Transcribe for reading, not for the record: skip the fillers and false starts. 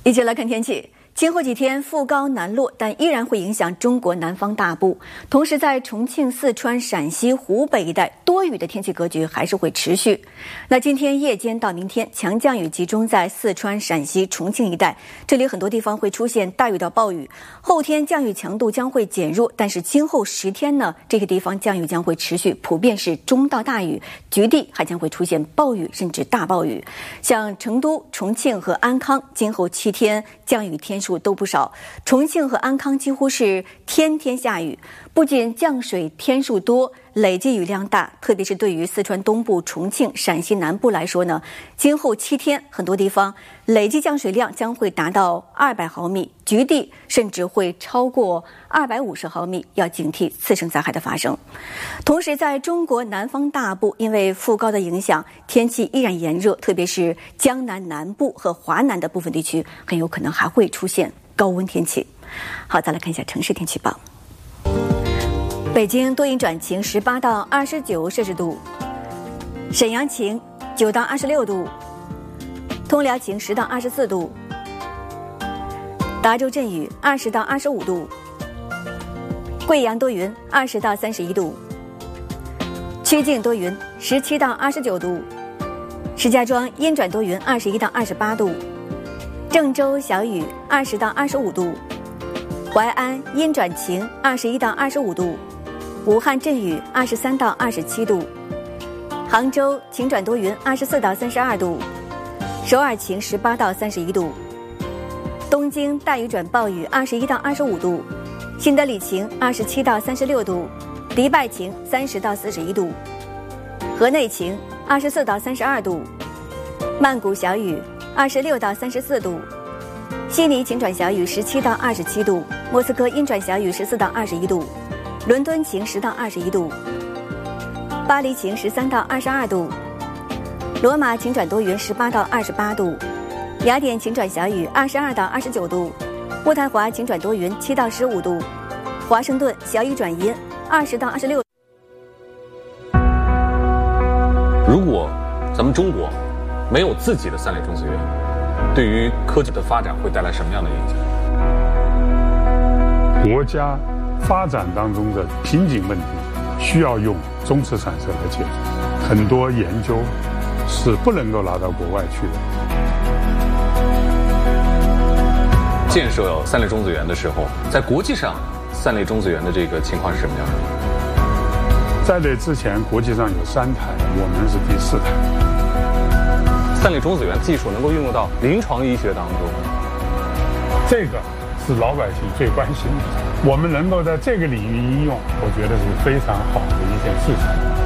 一起来看天气。今后几天副高南落，但依然会影响中国南方大部。同时，在重庆、四川、陕西、湖北一带，多雨的天气格局还是会持续。那今天夜间到明天，强降雨集中在四川、陕西、重庆一带，这里很多地方会出现大雨到暴雨。后天降雨强度将会减弱，但是今后10天呢，这些地方降雨将会持续，普遍是中到大雨，局地还将会出现暴雨甚至大暴雨。像成都、重庆和安康，今后7天降雨天数都不少，重庆和安康几乎是天天下雨，不仅降水天数多，累计雨量大，特别是对于四川东部、重庆、陕西南部来说呢，今后7天很多地方累计降水量将会达到200毫米，局地甚至会超过250毫米，要警惕次生灾害的发生。同时，在中国南方大部，因为副高的影响，天气依然炎热，特别是江南南部和华南的部分地区，很有可能还会出现高温天气。好，再来看一下城市天气报。北京多云转晴，18到29摄氏度；沈阳晴，9到26度；通辽晴，10到24度；达州阵雨，20到25度；贵阳多云，20到31度；曲靖多云，17到29度；石家庄阴转多云，21到28度；郑州小雨，20到25度；淮安阴转晴，21到25度；武汉阵雨23到27度；杭州晴转多云24到32度；首尔晴18到31度；东京大雨转暴雨21到25度；新德里晴27到36度；迪拜晴30到41度；河内晴24到32度；曼谷小雨26到34度；悉尼晴转小雨17到27度；莫斯科阴转小雨14到21度；伦敦晴10到21度；巴黎晴13到22度；罗马晴转多云18到28度；雅典晴转小雨22到29度；渥太华晴转多云7到15度；华盛顿小雨转阴20到26度。 如果咱们中国没有自己的3类中子源，对于科技的发展会带来什么样的影响？ 国家发展当中的瓶颈问题需要用中磁散射来解决，很多研究是不能够拿到国外去的。 建设3类中子源的时候，在国际上3类中子源的这个情况是什么样的？ 在这之前，国际上有3台，我们是第4台。 3类中子源技术能够运用到临床医学当中， 这个是老百姓最关心的。我们能够在这个领域应用，我觉得是非常好的一件事情。